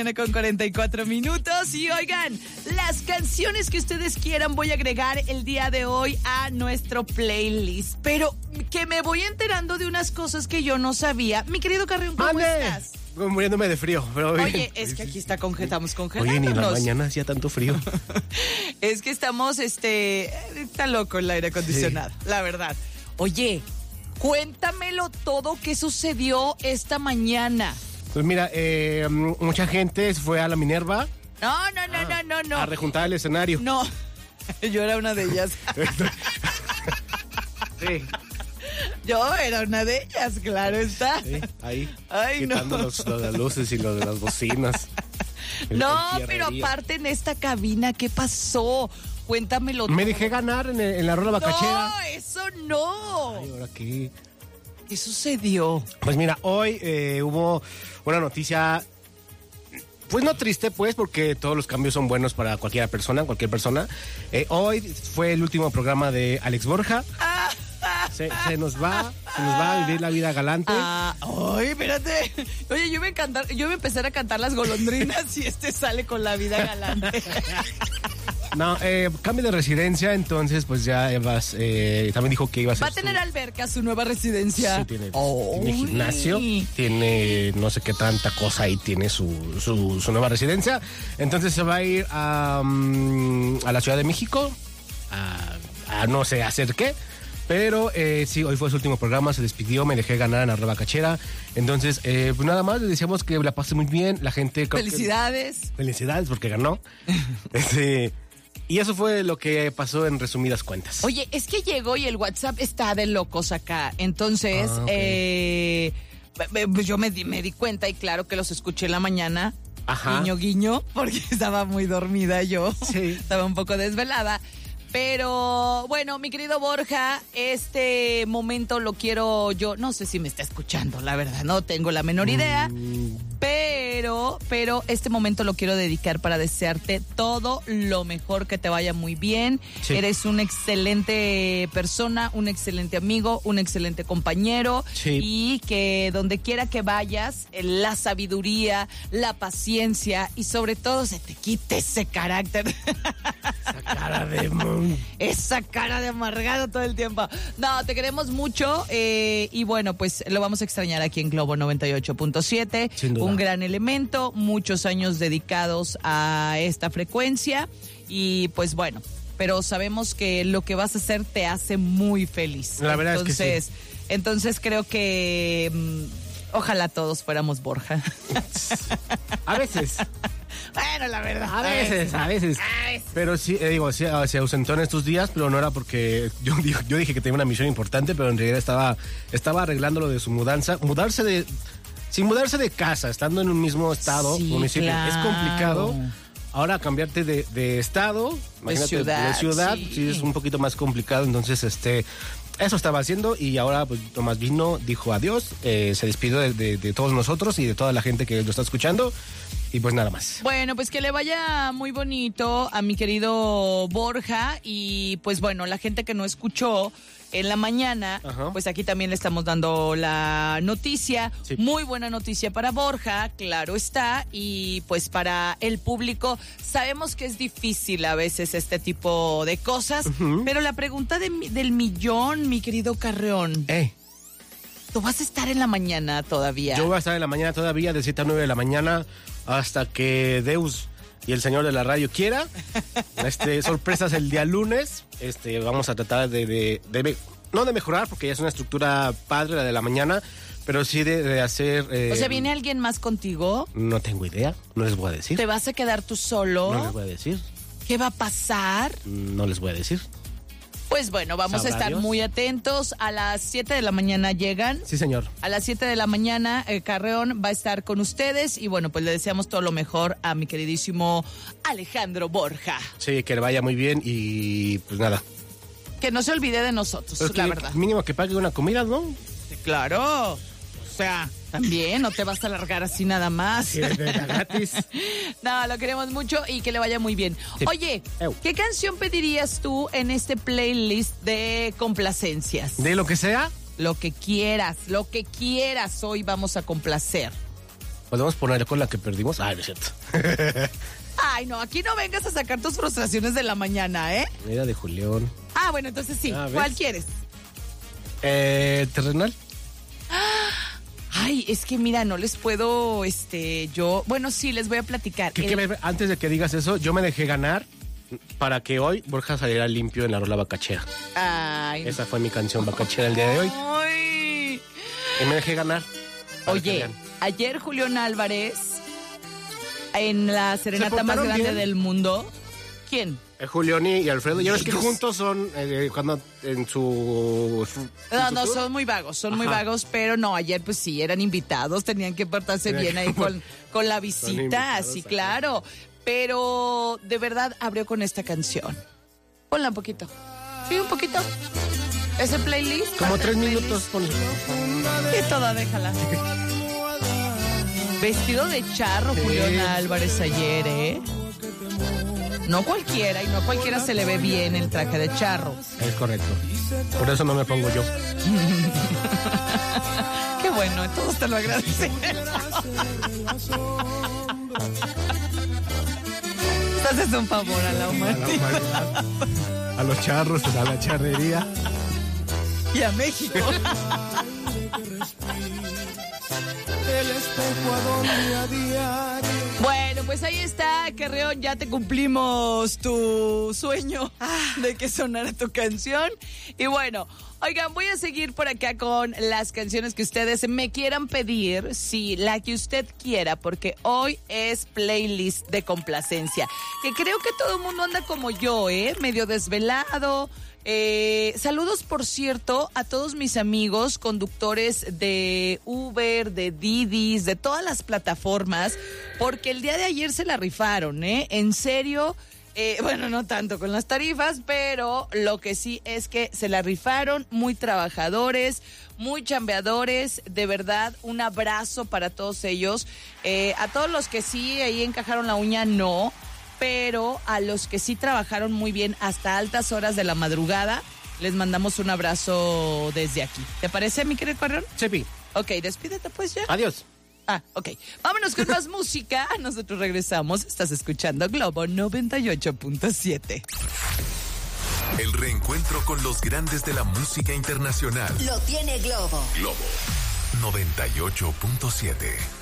Con 44 minutos y oigan, las canciones que ustedes quieran voy a agregar el día de hoy a nuestro playlist, pero que me voy enterando de unas cosas que yo no sabía. Mi querido Carrión, ¿cómo estás? Muriéndome de frío, pero bien. Oye, es que aquí estamos congelándonos. Oye, ni en la mañana hacía tanto frío. Es que estamos, está loco el aire acondicionado, sí. La verdad. Oye, cuéntamelo todo, ¿qué sucedió esta mañana? Pues mira, mucha gente fue a la Minerva. No. A rejuntar el escenario. No, yo era una de ellas. Sí. Yo era una de ellas, claro está. Sí, ahí. Ay, quitando no. las luces y lo de las bocinas. No, pero aparte en esta cabina, ¿qué pasó? Cuéntamelo todo. Me dejé ganar en la rola bacachera. No, eso no. Ay, ¿ahora qué? ¿Qué sucedió? Pues mira, hoy hubo una noticia, pues no triste, pues, porque todos los cambios son buenos para cualquier persona. Hoy fue el último programa de Alex Borja. Se nos va a vivir la vida galante. Ay, espérate. Oye, yo voy a empezar a cantar las golondrinas y sale con la vida galante. No, cambio de residencia, entonces pues ya vas, también dijo que iba a ser... Va a tener alberca su nueva residencia. Sí, tiene gimnasio, tiene no sé qué tanta cosa y tiene su nueva residencia. Entonces se va a ir a la Ciudad de México, a no sé hacer qué. Pero sí, hoy fue su último programa, se despidió, me dejé ganar en la rola cachera. Entonces, pues nada más, le decíamos que la pase muy bien, la gente... Felicidades. Felicidades porque ganó. Y eso fue lo que pasó en resumidas cuentas. Oye, es que llegó y el WhatsApp está de locos acá. Entonces, okay. Pues yo me di cuenta y claro que los escuché en la mañana. Ajá. Guiño, guiño, porque estaba muy dormida yo. Sí. Estaba un poco desvelada. Pero bueno, mi querido Borja, este momento lo quiero yo, no sé si me está escuchando, la verdad, no tengo la menor idea, pero este momento lo quiero dedicar para desearte todo lo mejor, que te vaya muy bien. Sí. Eres una excelente persona, un excelente amigo, un excelente compañero. Sí. Y que donde quiera que vayas, la sabiduría, la paciencia y sobre todo se te quite ese carácter. Esa cara de... Esa cara de amargado todo el tiempo. No, te queremos mucho y bueno, pues lo vamos a extrañar aquí en Globo 98.7. Sin duda. Un gran elemento, muchos años dedicados a esta frecuencia y pues bueno, pero sabemos que lo que vas a hacer te hace muy feliz. La verdad es que sí. Entonces creo que ojalá todos fuéramos Borja. A veces. Bueno, la verdad. A veces. Pero sí, se ausentó en estos días, pero no era porque yo dije que tenía una misión importante, pero en realidad estaba arreglando lo de su mudanza. Sin mudarse de casa, estando en un mismo estado, sí, municipio, claro. Es complicado. Ahora cambiarte de estado, imagínate, de ciudad, sí es un poquito más complicado, entonces eso estaba haciendo y ahora pues nomás vino, dijo adiós, se despidió de todos nosotros y de toda la gente que lo está escuchando y pues nada más. Bueno, pues que le vaya muy bonito a mi querido Borja y pues bueno, la gente que no escuchó en la mañana, ajá, pues aquí también le estamos dando la noticia, sí. Muy buena noticia para Borja, claro está, y pues para el público, sabemos que es difícil a veces este tipo de cosas, pero la pregunta del millón, mi querido Carreón, ¿tú vas a estar en la mañana todavía? Yo voy a estar en la mañana todavía, de 7 a 9 de la mañana, hasta que Deus y el señor de la radio quiera. Sorpresas el día lunes. Vamos a tratar no de mejorar, porque ya es una estructura padre la de la mañana, pero sí de hacer... o sea, ¿viene alguien más contigo? No tengo idea, no les voy a decir. ¿Te vas a quedar tú solo? No les voy a decir. ¿Qué va a pasar? No les voy a decir. Pues bueno, vamos a estar Dios muy atentos. A las 7 de la mañana llegan. Sí, señor. A las 7 de la mañana, Carreón va a estar con ustedes. Y bueno, pues le deseamos todo lo mejor a mi queridísimo Alejandro Borja. Sí, que le vaya muy bien y pues nada. Que no se olvide de nosotros, pero la verdad. Mínimo que pague una comida, ¿no? Sí, claro. O sea, también no te vas a largar así nada más. Sí, gratis. No, lo queremos mucho y que le vaya muy bien. Sí. Oye, ¿qué canción pedirías tú en este playlist de complacencias? ¿De lo que sea? Lo que quieras, hoy vamos a complacer. ¿Podemos poner con la que perdimos? No es cierto. Ay, no, aquí no vengas a sacar tus frustraciones de la mañana, ¿eh? Mira, de Julián. Bueno, entonces sí. ¿Ves? ¿Cuál quieres? Terrenal. Ay, es que mira, no les puedo, yo... Bueno, sí, les voy a platicar. Antes de que digas eso, yo me dejé ganar para que hoy Borja saliera limpio en la rola Bacachera. Ay. Esa fue mi canción Bacachera el día de hoy. Ay. Y me dejé ganar. Oye, ayer Julián Álvarez, en la serenata más grande bien del mundo... ¿Quién? Julián y Alfredo. Ya ves que juntos son cuando en su... No, son muy vagos, muy vagos, pero no, ayer pues sí, eran invitados, tenían que portarse bien ahí con la visita, así claro. Pero de verdad abrió con esta canción. Ponla un poquito. Sí, un poquito. Ese playlist. Como 3 minutos. Y toda, déjala. Vestido de charro, Julián Álvarez ayer, ¿eh? No cualquiera, y no a cualquiera se le ve bien el traje de charro. Es correcto. Por eso no me pongo yo. Qué bueno, todos te lo agradecen. Haces un favor a la humanidad. A los charros, a la charrería. Y a México. Bueno, pues ahí está, Carreón, ya te cumplimos tu sueño de que sonara tu canción. Y bueno, oigan, voy a seguir por acá con las canciones que ustedes me quieran pedir, sí, la que usted quiera, porque hoy es playlist de complacencia. Que creo que todo el mundo anda como yo, medio desvelado. Saludos, por cierto, a todos mis amigos conductores de Uber, de Didis, de todas las plataformas, porque el día de ayer se la rifaron, en serio. Bueno, no tanto con las tarifas, pero lo que sí es que se la rifaron, muy trabajadores, muy chambeadores, de verdad, un abrazo para todos ellos. A todos los que sí ahí encajaron la uña, no. Pero a los que sí trabajaron muy bien hasta altas horas de la madrugada, les mandamos un abrazo desde aquí. ¿Te parece, mi querido Carreón? Sí. Ok, despídete pues ya. Adiós. Ok. Vámonos con más música. Nosotros regresamos. Estás escuchando Globo 98.7. El reencuentro con los grandes de la música internacional. Lo tiene Globo. Globo 98.7.